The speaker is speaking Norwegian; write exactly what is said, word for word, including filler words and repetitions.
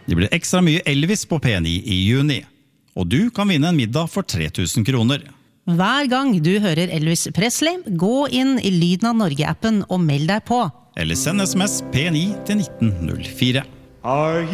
Det blir ekstra mye Elvis på P ni i juni. Og du kan vinne en middag for tre tusen kroner. Hver gang du hører Elvis Presley, gå inn i Lyden av Norge-appen og meld deg på. Eller send sms P ni til nitten null fire.